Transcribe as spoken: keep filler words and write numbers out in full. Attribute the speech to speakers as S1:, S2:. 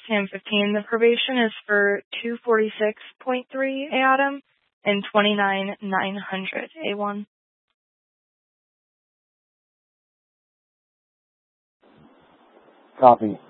S1: Sam fifteen, the probation is for two forty-six point three A A M and twenty-nine nine hundred A one.
S2: Copy.